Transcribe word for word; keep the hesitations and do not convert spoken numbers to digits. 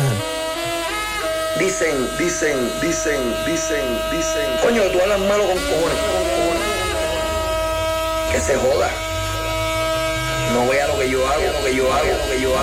Dicen, dicen, dicen, dicen, dicen. Coño, tú hablas malo con cojones. Que se joda. No vea lo que yo hago, lo que yo hago, lo que yo hago.